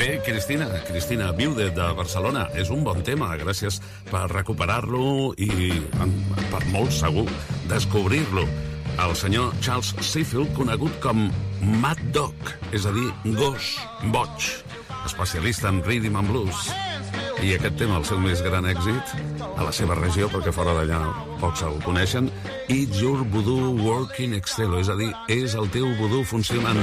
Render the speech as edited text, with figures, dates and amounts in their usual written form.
Bé, Cristina, viude de Barcelona. És un bon tema, gràcies per recuperar-lo i, per molt segur, descobrir-lo. El senyor Charles Sheffield, conegut com Mad Dog, és a dir, gos boig, especialista en rhythm and blues. I aquest tema, el seu més gran èxit, a la seva regió, perquè fora d'allà pocs el coneixen, It's Your Voodoo Working Excello, és a dir, és el teu voodoo funcionant.